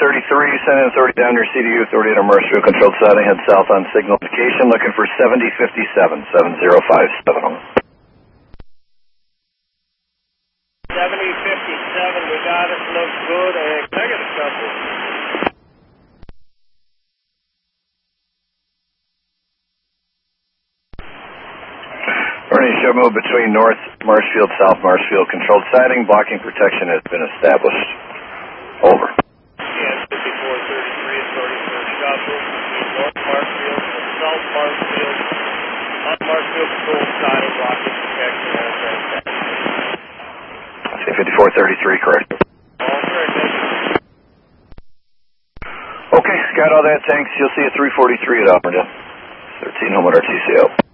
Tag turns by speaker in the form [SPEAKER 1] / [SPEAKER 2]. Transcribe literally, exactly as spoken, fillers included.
[SPEAKER 1] thirty-three, sending authority down your C D U, authority at Marshfield, controlled siding, head south on signal indication, looking for seventy fifty-seven, seven zero five seven.
[SPEAKER 2] seventy fifty-seven, we got it, looks good, and I got a couple.
[SPEAKER 1] Ernie, show move between North Marshfield, South Marshfield, controlled siding, blocking protection has been established. Over.
[SPEAKER 2] Yeah, fifty-four thirty-three, authority for a shuttle between North Marshfield and South Marshfield. South Marshfield, controlled siding, blocking protection has been established.
[SPEAKER 1] fifty-four thirty-three, correct.
[SPEAKER 2] All correct, thank you.
[SPEAKER 1] Okay, got all that, thanks. You'll see a three forty-three at Auburndale. thirteen home at R T C O.